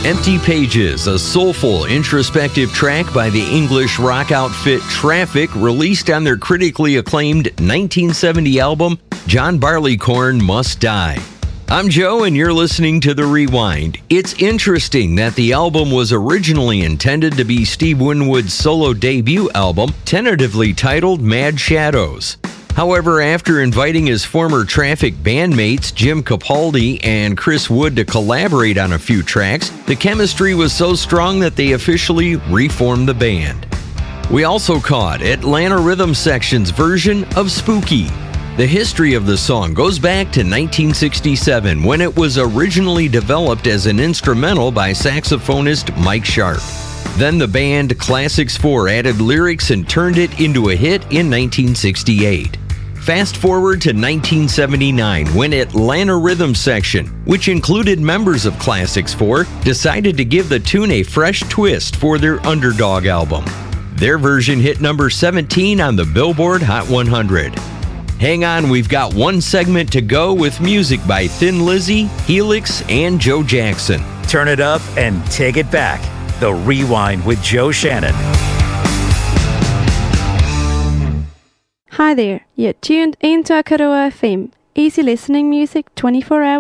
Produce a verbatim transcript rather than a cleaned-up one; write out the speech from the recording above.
Empty Pages, a soulful, introspective track by the English rock outfit Traffic, released on their critically acclaimed nineteen seventy album, John Barleycorn Must Die. I'm Joe, and you're listening to The Rewind. It's interesting that the album was originally intended to be Steve Winwood's solo debut album, tentatively titled Mad Shadows. However, after inviting his former Traffic bandmates Jim Capaldi and Chris Wood to collaborate on a few tracks, the chemistry was so strong that they officially reformed the band. We also caught Atlanta Rhythm Section's version of Spooky. The history of the song goes back to nineteen sixty-seven, when it was originally developed as an instrumental by saxophonist Mike Sharp. Then the band Classics four added lyrics and turned it into a hit in nineteen sixty-eight. Fast forward to nineteen seventy-nine, when Atlanta Rhythm Section, which included members of Classics four, decided to give the tune a fresh twist for their Underdog album. Their version hit number seventeen on the Billboard Hot one hundred. Hang on, we've got one segment to go with music by Thin Lizzy, Helix, and Joe Jackson. Turn it up and take it back. The Rewind with Joe Shannon. Hi there, you're tuned into Akaroa F M. Easy listening music twenty-four hours